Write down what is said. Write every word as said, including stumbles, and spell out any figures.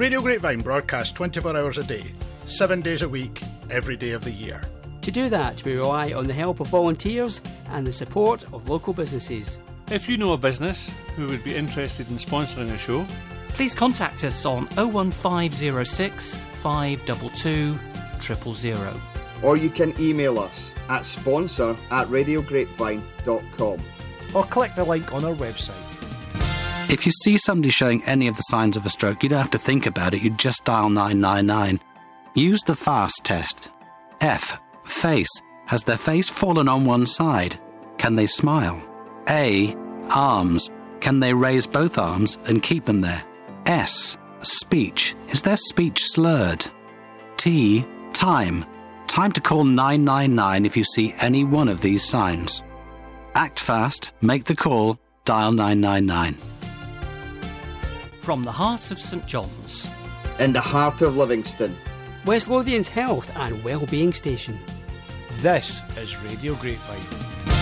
Radio Grapevine broadcasts twenty-four hours a day, seven days a week, every day of the year. To do that, we rely on the help of volunteers and the support of local businesses. If you know a business who would be interested in sponsoring a show, please contact us on oh one five oh six, five two two, zero zero zero. Or you can email us at sponsor at radio grapevine dot com. Or click the link on our website. If you see somebody showing any of the signs of a stroke, you don't have to think about it, you just dial nine nine nine. Use the FAST test. F. Face. Has their face fallen on one side? Can they smile? A. Arms. Can they raise both arms and keep them there? S. Speech. Is their speech slurred? T. Time. Time to call nine nine nine if you see any one of these signs. Act fast, make the call, dial nine nine nine. From the heart of St John's, in the heart of Livingston, West Lothian's health and wellbeing station. This is Radio Grapevine.